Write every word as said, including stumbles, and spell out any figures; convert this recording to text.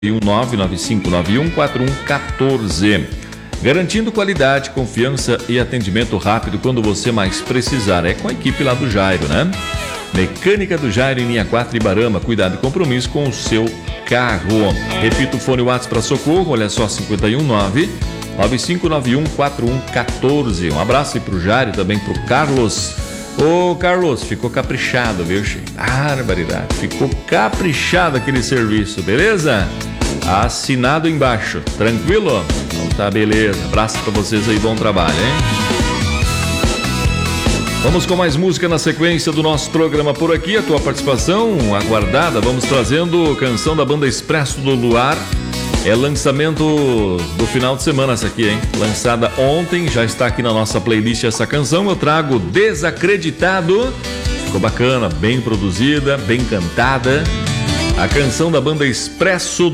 um nove nove cinco nove um quatro um um quatro. Garantindo qualidade, confiança e atendimento rápido quando você mais precisar. É com a equipe lá do Jairo, né? Mecânica do Jairo em linha quatro Ibarama. Cuidado e compromisso com o seu carro. Repito o fone WhatsApp para socorro. Olha só, cinco um nove nove cinco nove um quatro um um quatro. Um abraço aí pro Jairo e também pro Carlos. Ô Carlos, ficou caprichado, viu, Chico? Barbaridade. Ficou caprichado aquele serviço, beleza? Assinado embaixo, tranquilo? Então tá, beleza. Abraço pra vocês aí, bom trabalho, hein? Vamos com mais música na sequência do nosso programa por aqui. A tua participação aguardada. Vamos trazendo canção da banda Expresso do Luar. É lançamento do final de semana essa aqui, hein? Lançada ontem, já está aqui na nossa playlist essa canção. Eu trago Desacreditado. Ficou bacana, bem produzida, bem cantada. A canção da banda Expresso